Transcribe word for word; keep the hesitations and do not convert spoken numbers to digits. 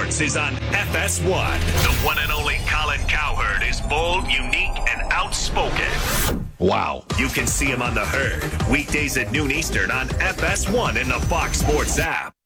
Sports is on F S one. The one and only Colin Cowherd is bold, unique, and outspoken. Wow. You can see him on The Herd, weekdays at noon Eastern on F S one and the Fox Sports app.